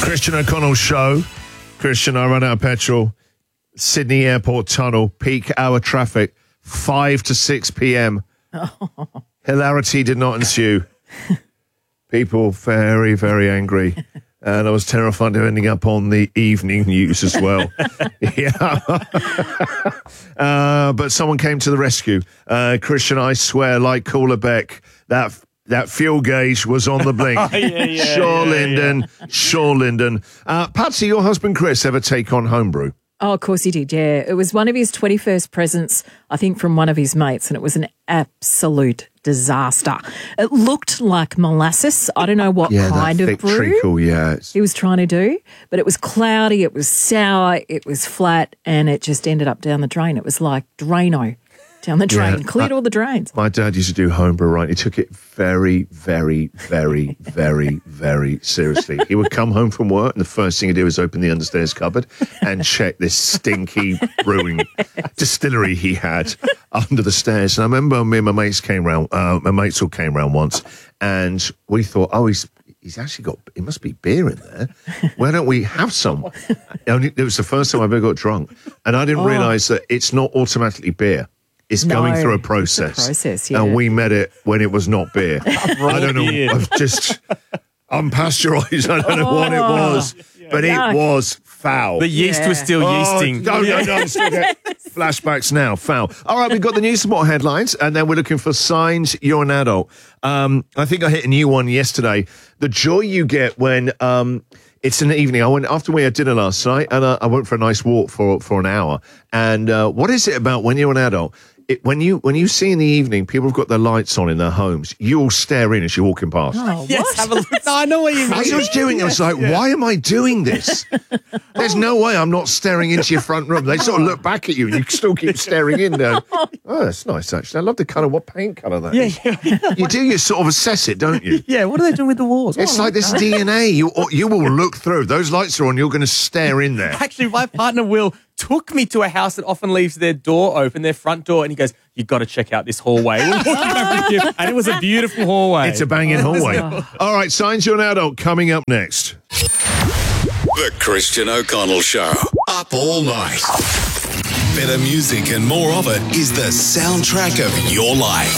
Christian O'Connell Show. Christian, I run out of petrol. Sydney Airport Tunnel, peak hour traffic, 5 to 6 p.m. Hilarity did not ensue. People very, very angry. And I was terrified of ending up on the evening news as well. Yeah. But someone came to the rescue. Christian, I swear, like Cooler Beck, that fuel gauge was on the blink. Sure, Lyndon. Patsy, your husband Chris ever take on homebrew? Oh, of course he did, yeah. It was one of his 21st presents, I think, from one of his mates, and it was an absolute disaster. It looked like molasses. I don't know what kind of brew treacle, he was trying to do, but it was cloudy, it was sour, it was flat, and it just ended up down the drain. It was like Drano down the drain, cleared all the drains. My dad used to do homebrew, right? He took it very, very, very, very, very seriously. He would come home from work and the first thing he'd do was open the understairs cupboard and check this stinky brewing distillery he had under the stairs. And I remember me and my mates all came round once and we thought, he's actually got, it must be beer in there. Why don't we have some? It was the first time I ever got drunk. And I didn't realise that it's not automatically beer. It's going through a process. And we met it when it was not beer. I don't know. I've just unpasteurized. I don't know what it was, but it was foul. The yeast was still yeasting. No. Still get flashbacks now. Foul. All right, we've got the news support headlines, and then we're looking for signs you're an adult. I think I hit a new one yesterday. The joy you get when it's in the evening. I went after we had dinner last night, and I went for a nice walk for an hour. And what is it about when you're an adult? When you see in the evening people have got their lights on in their homes, you all stare in as you're walking past. Oh, yes, have a look. No, I know what you mean. As I was doing it, I was like, why am I doing this? There's no way I'm not staring into your front room. They sort of look back at you and you still keep staring in there. Oh, that's nice, actually. I love the colour. What paint colour that is. You do, you sort of assess it, don't you? Yeah, what are they doing with the walls? It's like this DNA. You will look through. Those lights are on, you're going to stare in there. Actually, my partner Will took me to a house that often leaves their door open, their front door, and he goes, "You've got to check out this hallway." And it was a beautiful hallway. It's a banging hallway. All right, Signs You're an Adult coming up next. The Christian O'Connell Show. Up all night. Better music and more of it is the soundtrack of your life.